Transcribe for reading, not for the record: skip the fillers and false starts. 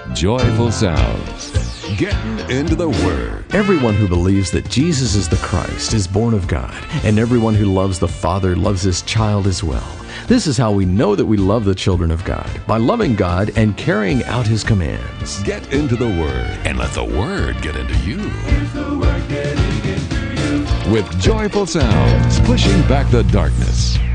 Joyful Sounds. Getting into the Word. Everyone who believes that Jesus is the Christ is born of God, and everyone who loves the Father loves his child as well. This is how we know that we love the children of God, by loving God and carrying out his commands. Get into the Word and let the Word get into you. With Joyful Sounds, pushing back the darkness.